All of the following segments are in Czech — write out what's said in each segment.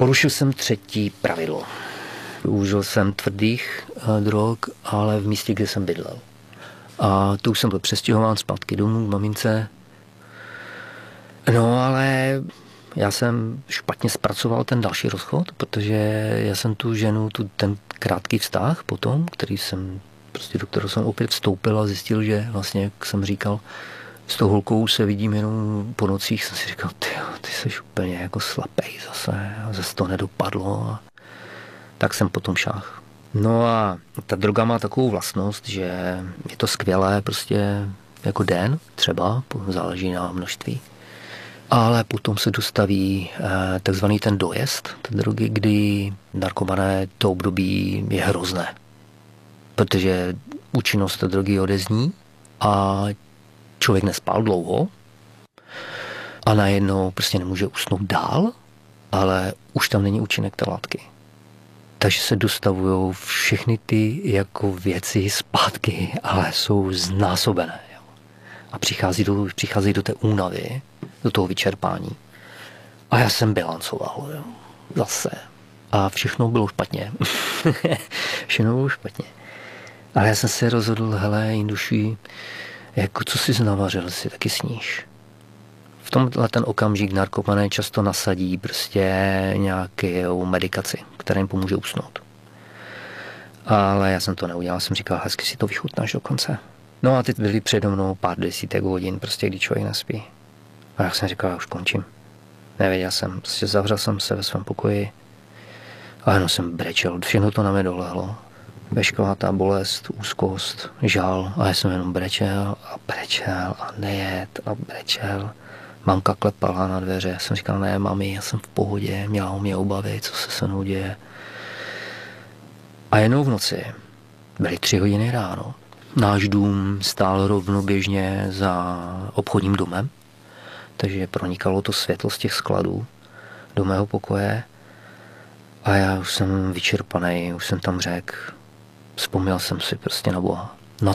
Porušil jsem 3. pravidlo. Užil jsem tvrdých drog, ale v místě, kde jsem bydlel. A to už jsem byl přestěhován zpátky domů k mamince. No ale já jsem špatně zpracoval ten další rozchod, protože já jsem tu ženu, ten krátký vztah potom, do kterého jsem opět vstoupil a zjistil, že vlastně, jak jsem říkal, s tou holkou se vidím jenom po nocích, jsem si říkal, ty jsi úplně jako slepej zase to nedopadlo. A tak jsem potom šáhl. No a ta droga má takovou vlastnost, že je to skvělé prostě jako den, třeba, záleží na množství. Ale potom se dostaví takzvaný ten dojezd té drogy, kdy narkomané to období je hrozné. Protože účinnost té drogy odezní a člověk nespal dlouho a najednou prostě nemůže usnout dál, ale už tam není účinek té látky. Takže se dostavují všechny ty jako věci zpátky, ale jsou znásobené. Jo. A přichází do té únavy, do toho vyčerpání. A já jsem bilancoval, jo. Zase. A všechno bylo špatně. Všechno bylo špatně. Ale já jsem se rozhodl, hele, Jinduši, jako co jsi znavařil, si taky sníš. V tomhle ten okamžik narkomané často nasadí prostě nějakou medikaci, která jim pomůže usnout. Ale já jsem to neudělal, jsem říkal, hezky si to vychutnáš do konce. No a teď byli přede mnou pár desítek hodin, prostě kdy člověk nespí. A já jsem říkal, já už končím. Nevěděl jsem, prostě zavřel jsem se ve svém pokoji a jenom jsem brečel, všechno to na mě dolehlo. Veškerá ta bolest, úzkost, žal a já jsem jenom brečel a nejet a brečel. Mamka klepala na dveře, já jsem říkal, ne mami, já jsem v pohodě, měla o mě obavy, co se mnou děje. A jenom v noci, byly 3 hodiny ráno, náš dům stál rovnoběžně za obchodním domem, takže pronikalo to světlo z těch skladů do mého pokoje a já už jsem vyčerpaný, už jsem tam řekl, vzpomněl jsem si prostě na Boha, na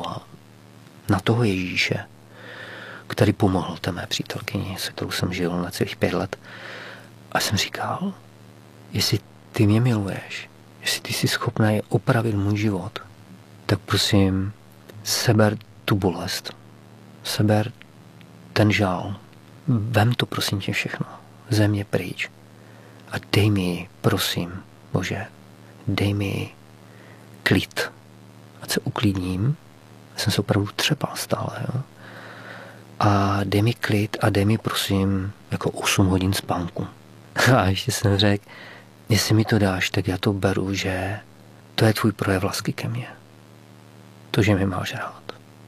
toho Ježíše, který pomohl té mé přítelkyni, se kterou jsem žil na celých 5 let. A jsem říkal, jestli ty mě miluješ, jestli ty jsi schopný opravit můj život, tak prosím, seber tu bolest, seber ten žál, vem to prosím tě všechno, ze mě pryč a dej mi, prosím, Bože, dej mi klid, ať se uklidním, já jsem se opravdu třepal stále, jo? A dej mi klid a dej mi prosím jako 8 hodin spánku. A ještě jsem řekl, jestli mi to dáš, tak já to beru, že to je tvůj projev lásky ke mně. To, že mi máš rád.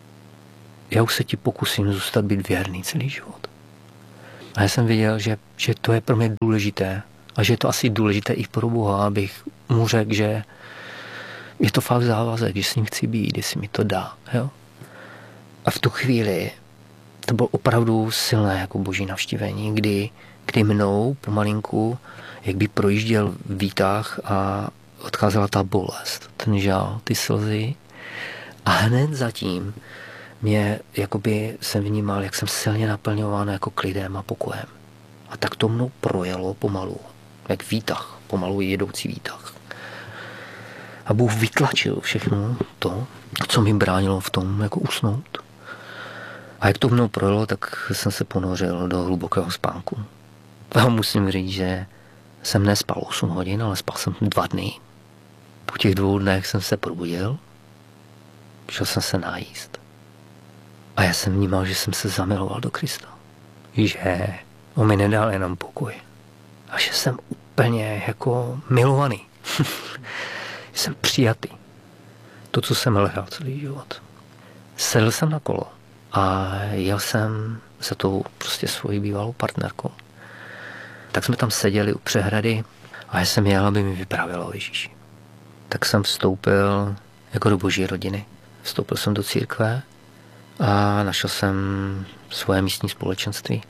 Já už se ti pokusím zůstat být věrný celý život. A já jsem věděl, že to je pro mě důležité a že je to asi důležité i pro Boha, abych mu řekl, že je to fakt závazek, že s ním chci být, jestli mi to dá. Jo? A v tu chvíli to bylo opravdu silné jako boží navštívení, kdy mnou pomalinku, jak by projížděl výtah a odcházela ta bolest, ten žál, ty slzy. A hned zatím mě jakoby jsem vnímal, jak jsem silně naplňován jako klidem a pokojem. A tak to mnou projelo pomalu, jak výtah, pomalu jedoucí výtah. A Bůh vytlačil všechno to, co mi bránilo v tom jako usnout. A jak to mnou projelo, tak jsem se ponořil do hlubokého spánku. A musím říct, že jsem nespal 8 hodin, ale spal jsem 2 dny. Po těch 2 dnech jsem se probudil, šel jsem se najíst. A já jsem vnímal, že jsem se zamiloval do Krista. Že on mi nedal jenom pokoj. A že jsem úplně jako milovaný. Jsem přijatý. To, co jsem hledal celý život. Sedl jsem na kolo a jel jsem za tou prostě svoji bývalou partnerkou. Tak jsme tam seděli u přehrady a já jsem jel, aby mi vyprávěla o Ježíši. Tak jsem vstoupil jako do boží rodiny. Vstoupil jsem do církve a našel jsem svoje místní společenství.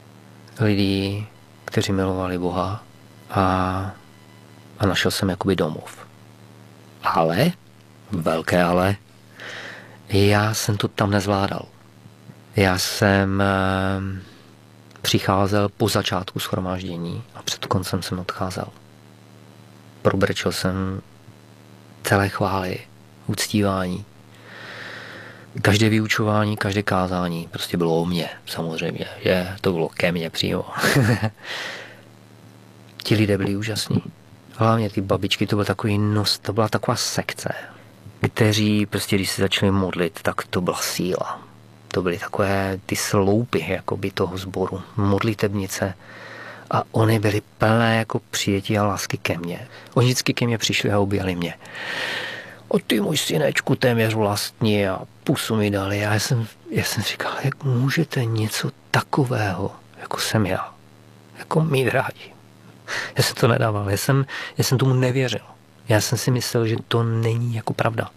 Lidí, kteří milovali Boha a našel jsem jakoby domov. Ale, velké ale, já jsem to tam nezvládal. Já jsem přicházel po začátku shromáždění a před koncem jsem odcházel. Probrečel jsem celé chvály, uctívání. Každé vyučování, každé kázání prostě bylo o mně, samozřejmě. To bylo ke mně přímo. Ti lidé byli úžasní. Hlavně ty babičky, to byla taková sekce, kteří prostě, když se začali modlit, tak to byla síla. To byly takové ty sloupy jakoby toho sboru, modlitebnice. A oni byli plné jako přijetí a lásky ke mně. Oni vždycky ke mně přišli a objali mě. O ty můj synečku téměř vlastní a pusu mi dali. Já jsem říkal, jak můžete něco takového, jako jsem já, jako mít rádi. Já jsem to nedával, já jsem tomu nevěřil. Já jsem si myslel, že to není jako pravda.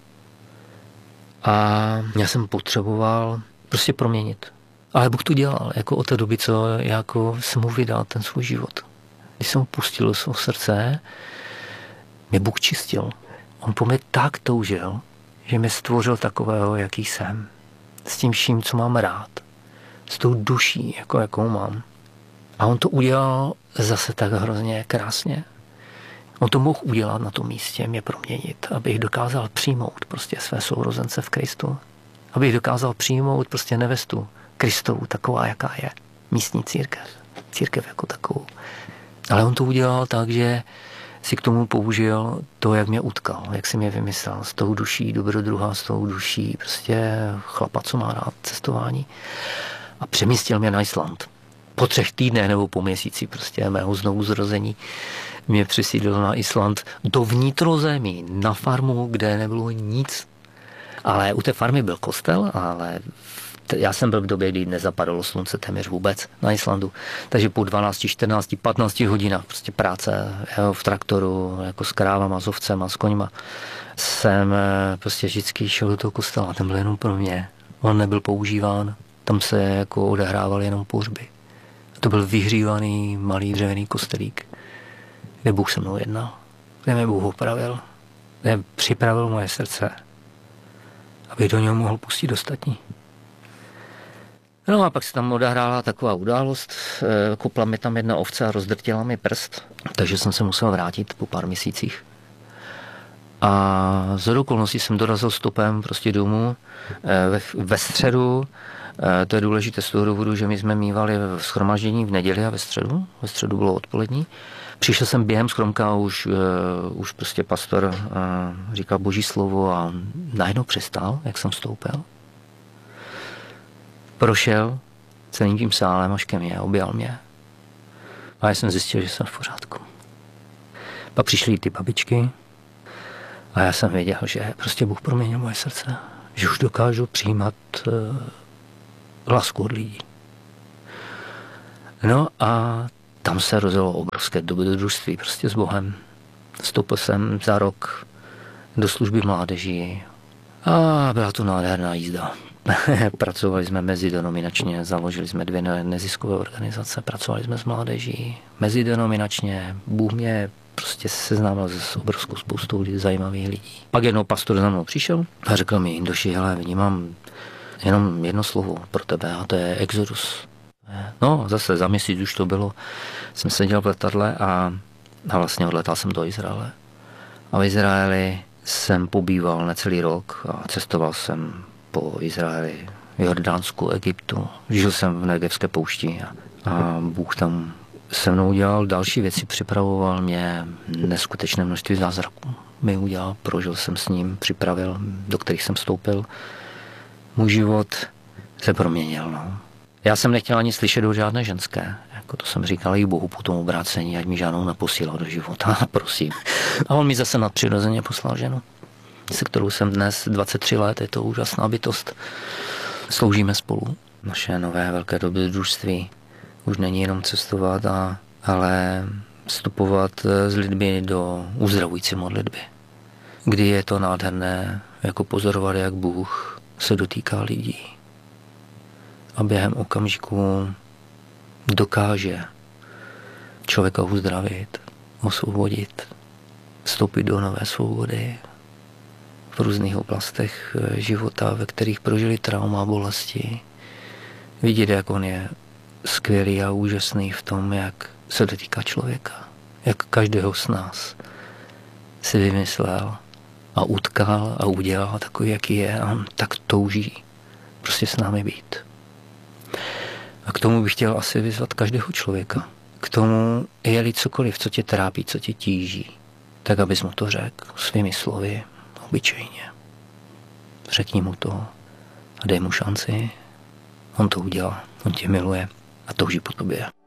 A já jsem potřeboval prostě proměnit. Ale Bůh to dělal, jako od té doby, co jako jsem mu vydal ten svůj život. Když jsem ho pustil do svého srdce, mě Bůh čistil. On po mě tak toužil, že mě stvořil takového, jaký jsem. S tím vším, co mám rád. S tou duší, jakou mám. A on to udělal zase tak hrozně krásně. On to mohl udělat na tom místě, mě proměnit, abych dokázal přijmout prostě své sourozence v Kristu. Abych dokázal přijmout prostě nevestu Kristovu, taková, jaká je. Místní církev. Církev jako takovou. Ale on to udělal tak, že si k tomu použil to, jak mě utkal, jak si mě vymyslel, s tou duší dobrodruha, s tou duší prostě chlapa, co má rád cestování. A přemístil mě na Island. Po 3 týdnech nebo po měsíci prostě mého znovuzrození mě přesídlil na Island do vnitrozemí, na farmu, kde nebylo nic. Ale u té farmy byl kostel, ale já jsem byl v době, kdy nezapadalo slunce téměř vůbec na Islandu. Takže po 12, 14, 15 hodinách prostě práce v traktoru, jako s krávama, s ovcema, s koňma, jsem prostě vždycky šel do toho kostela. Ten byl jenom pro mě. On nebyl používán. Tam se jako odehrávaly jenom pohřby. To byl vyhřívaný malý dřevěný kostelík, kde Bůh se mnou jednal, kde mě Bůh opravil, kde připravil moje srdce, aby do něho mohl pustit ostatní. No a pak se tam odehrála taková událost, kopla mi tam jedna ovce a rozdrtila mi prst, takže jsem se musel vrátit po pár měsících. A z okolností jsem dorazil stopem prostě domů ve středu. To je důležité z toho důvodu, že my jsme mívali shromáždění v neděli a ve středu bylo odpolední. Přišel jsem během schromka a už prostě pastor říkal Boží slovo a najednou přestal, jak jsem vstoupil. Prošel celým tím sálem až ke mně, objal mě. A já jsem zjistil, že jsem v pořádku. Pak přišly ty babičky a já jsem věděl, že prostě Bůh proměnil moje srdce. Že už dokážu přijímat lásku od lidí. No a tam se rozjelo obrovské dobrodružství prostě s Bohem. Vstoupil jsem za rok do služby mládeží a byla to nádherná jízda. Pracovali jsme mezidenominačně, založili jsme 2 neziskové organizace, pracovali jsme s mládeží mezidenominačně. Bůh mě prostě seznámil s obrovskou spoustou zajímavých lidí. Pak jednou pastor za mnou přišel a řekl mi, Jindroši, hele, mám jenom jedno slovo pro tebe a to je Exodus. No, zase za měsíc už to bylo. Jsem seděl v letadle a vlastně odletal jsem do Izraele. A v Izraeli jsem pobýval necelý rok a cestoval jsem po Izraeli, Jordánsku, Egyptu. Žil jsem v Negevské poušti a Bůh tam se mnou udělal další věci, připravoval mě neskutečné množství zázraků. Mi udělal, prožil jsem s ním, připravil, do kterých jsem vstoupil. Můj život se proměnil. No. Já jsem nechtěl ani slyšet o žádné ženské. Jako to jsem říkal i Bohu po tom obrácení, ať mi žádnou neposílal do života, prosím. A on mi zase nadpřirozeně poslal ženu, se kterou jsem dnes 23 let, je to úžasná bytost. Sloužíme spolu. Naše nové velké dobrodružství už není jenom cestovat, ale vstupovat s lidmi do uzdravující modlitby. Kdy je to nádherné jako pozorovat, jak Bůh se dotýká lidí. A během okamžiku dokáže člověka uzdravit, osvobodit, vstoupit do nové svobody v různých oblastech života, ve kterých prožili trauma, bolesti. Vidět, jak on je skvělý a úžasný v tom, jak se dotýká člověka. Jak každého z nás si vymyslel a utkal a udělal takový, jaký je a tak touží prostě s námi být. A k tomu bych chtěl asi vyzvat každého člověka. K tomu, je-li cokoliv, co tě trápí, co tě tíží, tak abys mu to řekl svými slovy, obyčejně. Řekni mu to a dej mu šanci. On to udělá, on tě miluje a touží po tobě.